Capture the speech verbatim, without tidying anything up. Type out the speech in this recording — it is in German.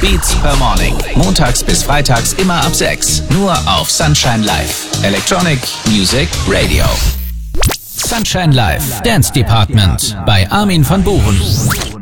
Beats per Morning. Montags bis freitags immer ab sechs. Nur auf Sunshine Live. Electronic Music Radio. Sunshine Live, Dance Department bei Armin van Buuren.